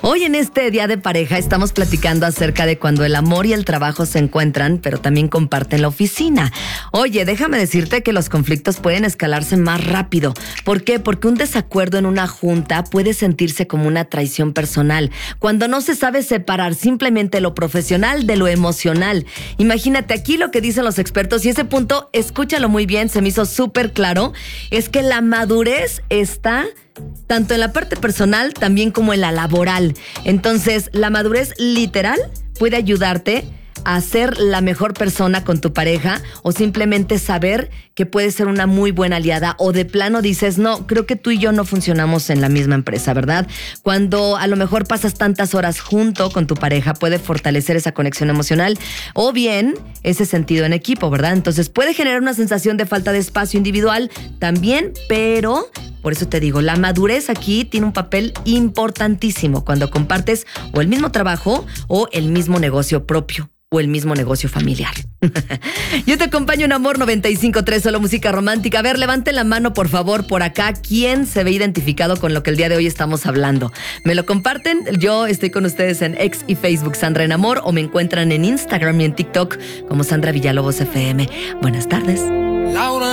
Hoy en este Día de Pareja estamos platicando acerca de cuando el amor y el trabajo se encuentran, pero también comparten la oficina. Oye, déjame decirte que los conflictos pueden escalarse más rápido. ¿Por qué? Porque un desacuerdo en una junta puede sentirse como una traición personal, cuando no se sabe separar simplemente lo profesional de lo emocional. Imagínate aquí lo que dicen los expertos, y ese punto, escúchalo muy bien, se me hizo súper claro, es que la madurez está tanto en la parte personal también como en la laboral. Entonces, la madurez literal puede ayudarte a ser la mejor persona con tu pareja, o simplemente saber que puedes ser una muy buena aliada, o de plano dices, no, creo que tú y yo no funcionamos en la misma empresa, ¿verdad? Cuando a lo mejor pasas tantas horas junto con tu pareja, puede fortalecer esa conexión emocional o bien ese sentido en equipo, ¿verdad? Entonces puede generar una sensación de falta de espacio individual también, pero por eso te digo, la madurez aquí tiene un papel importantísimo cuando compartes o el mismo trabajo o el mismo negocio propio o el mismo negocio familiar. Yo te acompaño en Amor 95.3, solo música romántica. A ver, levanten la mano, por favor, por acá. ¿Quién se ve identificado con lo que el día de hoy estamos hablando? ¿Me lo comparten? Yo estoy con ustedes en X y Facebook, Sandra en Amor, o me encuentran en Instagram y en TikTok como Sandra Villalobos FM. Buenas tardes.